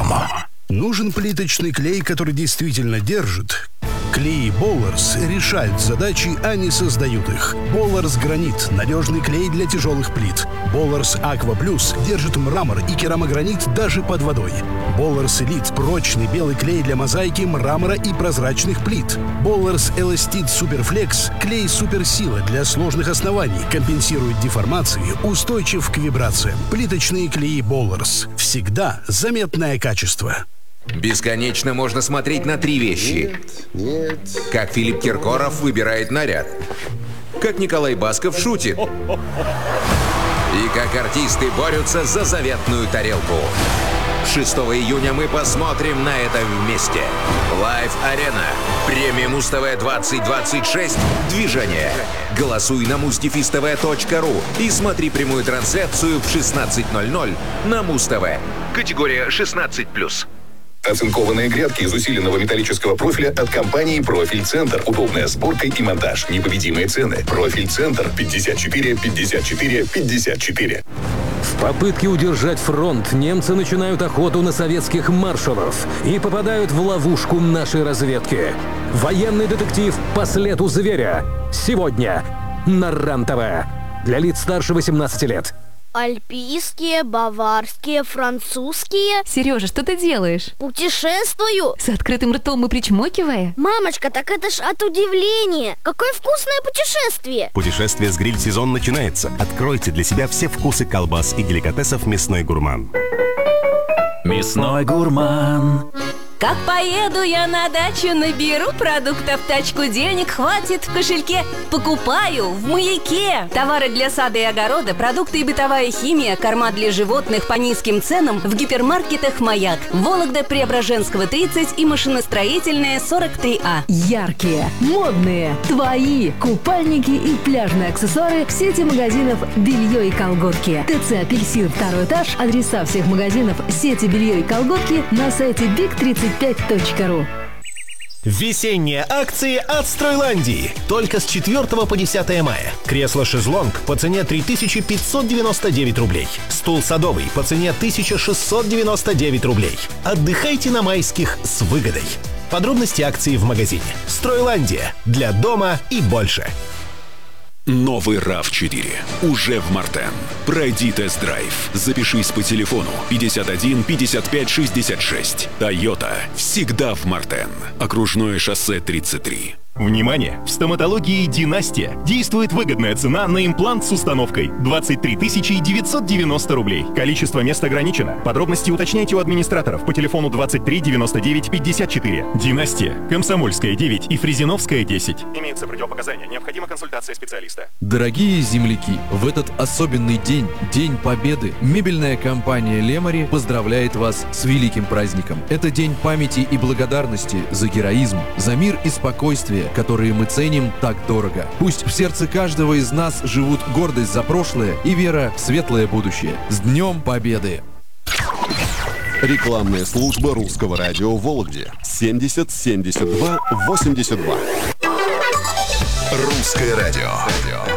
Нужен плиточный клей, который действительно держит. Клеи Болларс решают задачи, а не создают их. Болларс Гранит – надежный клей для тяжелых плит. Болларс Аква Плюс держит мрамор и керамогранит даже под водой. Болларс Элит – прочный белый клей для мозаики, мрамора и прозрачных плит. Болларс Эластит Суперфлекс – клей суперсила для сложных оснований, компенсирует деформации, устойчив к вибрациям. Плиточные клеи Болларс. Всегда заметное качество. Бесконечно можно смотреть на три вещи. Нет. Как Филипп Киркоров выбирает наряд. Как Николай Басков шутит. И как артисты борются за заветную тарелку. 6 июня мы посмотрим на это вместе. Live Arena. Премия Муз-ТВ 2026. Движение. Голосуй на mustv.tv.ru и смотри прямую трансляцию в 16:00 на Муз-ТВ. Категория 16+. Оцинкованные грядки из усиленного металлического профиля от компании «Профиль Центр». Удобная сборка и монтаж. Непобедимые цены. «Профиль Центр» 54 54 54. В попытке удержать фронт немцы начинают охоту на советских маршалов и попадают в ловушку нашей разведки. Военный детектив «По следу зверя». Сегодня на РЕН-ТВ. Для лиц старше 18 лет. Альпийские, баварские, французские. Сережа, что ты делаешь? Путешествую. С открытым ртом и причмокивая? Мамочка, так это ж от удивления. Какое вкусное путешествие. Путешествие с гриль-сезон начинается. Откройте для себя все вкусы колбас и деликатесов «Мясной гурман». «Мясной гурман». Как поеду я на дачу, наберу продуктов в тачку, денег хватит в кошельке. Покупаю в Маяке. Товары для сада и огорода, продукты и бытовая химия, корма для животных по низким ценам в гипермаркетах «Маяк». Вологда, Преображенского, 30 и машиностроительная, 43А. Яркие, модные, твои купальники и пляжные аксессуары в сети магазинов «Белье и колготки». ТЦ «Апельсин», 2 этаж. Адреса всех магазинов сети «Белье и колготки» на сайте big35.ru. Весенние акции от Стройландии. Только с 4 по 10 мая. Кресло-шезлонг по цене 3599 рублей. Стул садовый по цене 1699 рублей. Отдыхайте на майских с выгодой. Подробности акции в магазине. Стройландия. Для дома и больше. Новый RAV4 уже в Мартен. Пройди тест-драйв. Запишись по телефону 51 55 66. Toyota всегда в Мартен. Окружное шоссе 33. Внимание! В стоматологии «Династия» действует выгодная цена на имплант с установкой 23 990 рублей. Количество мест ограничено. Подробности уточняйте у администраторов по телефону 23 99 54. «Династия», Комсомольская 9 и Фрезеновская 10. Имеются противопоказания. Необходима консультация специалиста. Дорогие земляки, в этот особенный день, День Победы, мебельная компания «Лемари» поздравляет вас с великим праздником. Это день памяти и благодарности за героизм, за мир и спокойствие, которые мы ценим так дорого. Пусть в сердце каждого из нас живут гордость за прошлое и вера в светлое будущее. С Днем Победы! Рекламная служба русского радио в Вологде. 70 72 82. Русское радио.